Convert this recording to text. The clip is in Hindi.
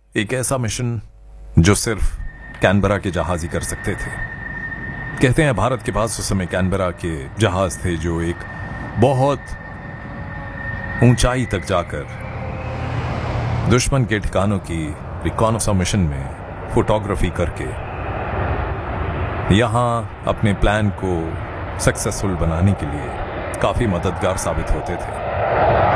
एक ऐसा मिशन जो सिर्फ कैनबरा के जहाज ही कर सकते थे। कहते हैं भारत के पास उस समय कैनबरा के जहाज थे जो एक बहुत ऊंचाई तक जाकर दुश्मन के ठिकानों की रिकॉनसाइस मिशन में फोटोग्राफी करके यहां अपने प्लान को सक्सेसफुल बनाने के लिए काफी मददगार साबित होते थे।